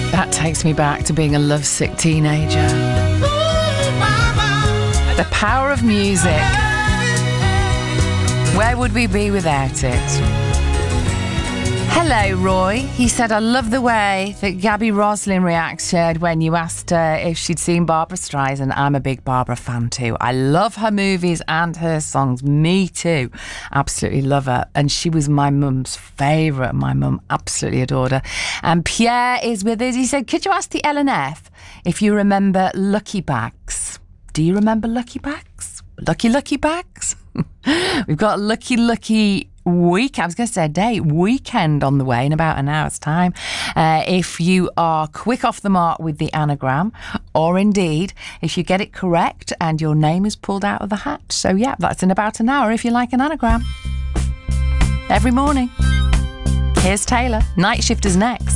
That takes me back to being a lovesick teenager. The power of music. Where would we be without it? Hello, Roy. He said, I love the way that Gabby Roslin reacted when you asked her if she'd seen Barbra Streisand. I'm a big Barbara fan too. I love her movies and her songs. Me too. Absolutely love her. And she was my mum's favourite. My mum absolutely adored her. And Pierre is with us. He said, could you ask the LNF if you remember Lucky Bags? Do you remember Lucky Bags? Lucky Bags? We've got Lucky week. I was going to say a day. Weekend on the way in about an hour's time. If you are quick off the mark with the anagram, or indeed if you get it correct and your name is pulled out of the hat. So yeah, that's in about an hour if you like an anagram. Every morning. Here's Taylor. Night Shift is next.